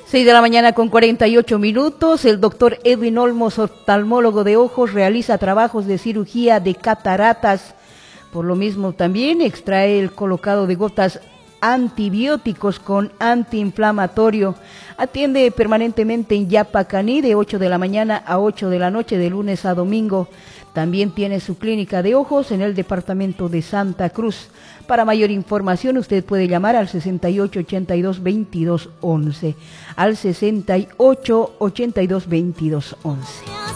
6 de la mañana con 48 minutos. El doctor Edwin Olmos, oftalmólogo de ojos, realiza trabajos de cirugía de cataratas. Por lo mismo también extrae el colocado de gotas antibióticos con antiinflamatorio. Atiende permanentemente en Yapacaní de 8 de la mañana a 8 de la noche de lunes a domingo. También tiene su clínica de ojos en el departamento de Santa Cruz. Para mayor información usted puede llamar al 6882-2211, al 6882-2211.